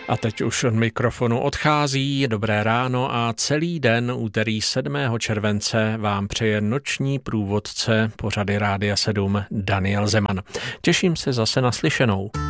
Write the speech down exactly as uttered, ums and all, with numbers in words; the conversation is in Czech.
A teď už od mikrofonu odchází. Dobré ráno a celý den úterý sedmého července vám přeje noční průvodce pořady Rádia sedm Daniel Zeman. Těším se zase na slyšenou.